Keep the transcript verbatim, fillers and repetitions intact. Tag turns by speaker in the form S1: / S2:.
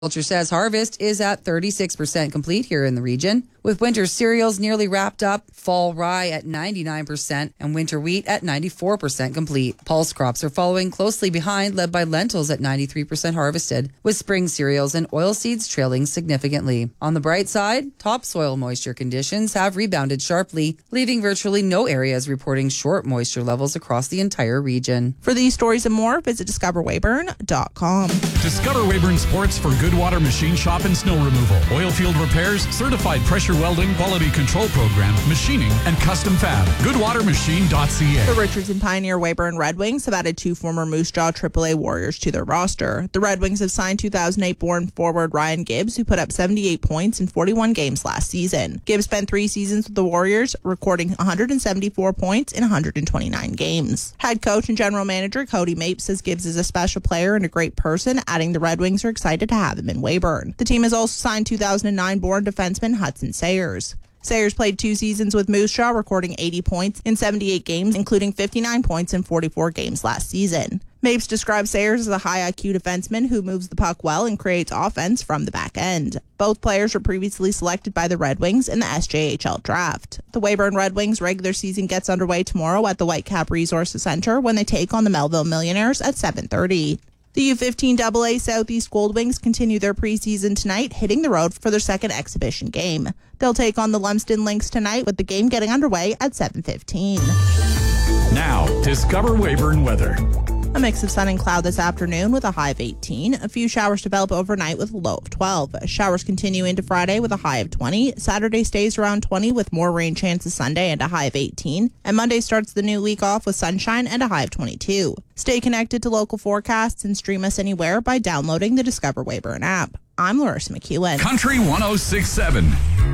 S1: Agriculture says harvest is at thirty-six percent complete here in the region, with winter cereals nearly wrapped up, fall rye at ninety-nine percent, and winter wheat at ninety-four percent complete. Pulse crops are following closely behind, led by lentils at ninety-three percent harvested, with spring cereals and oilseeds trailing significantly. On the bright side, topsoil moisture conditions have rebounded sharply, leaving virtually no areas reporting short moisture levels across the entire region.
S2: For these stories and more, visit discover weyburn dot com.
S3: Discover Weyburn Sports for Goodwater Machine Shop and Snow Removal, oil field repairs, certified pressure welding, quality control program, machining, and custom fab. goodwater machine dot c a.
S2: The Richards and Pioneer Weyburn Red Wings have added two former Moose Jaw triple A Warriors to their roster. The Red Wings have signed two thousand eight born forward Ryan Gibbs, who put up seventy-eight points in forty-one games last season. Gibbs spent three seasons with the Warriors, recording one hundred seventy-four points in one hundred twenty-nine games. Head coach and general manager Cody Mapes says Gibbs is a special player and a great person, adding the Red Wings are excited to have him in Weyburn. The team has also signed two thousand nine born defenseman Hudson Sayers. Sayers played two seasons with Moose Jaw, recording eighty points in seventy-eight games, including fifty-nine points in forty-four games last season. Mapes describes Sayers as a high I Q defenseman who moves the puck well and creates offense from the back end. Both players were previously selected by the Red Wings in the S J H L draft. The Weyburn Red Wings regular season gets underway tomorrow at the Whitecap Resources Center when they take on the Melville Millionaires at seven thirty. The U fifteen double A Southeast Gold Wings continue their preseason tonight, hitting the road for their second exhibition game. They'll take on the Lumsden Lynx tonight, with the game getting underway at seven fifteen.
S3: Now, discover Weyburn weather.
S2: A mix of sun and cloud this afternoon with a high of eighteen. A few showers develop overnight with a low of twelve. Showers continue into Friday with a high of twenty. Saturday stays around twenty with more rain chances Sunday and a high of eighteen. And Monday starts the new week off with sunshine and a high of twenty-two. Stay connected to local forecasts and stream us anywhere by downloading the Discover Weyburn app. I'm Larissa McEwen.
S3: Country one oh six point seven.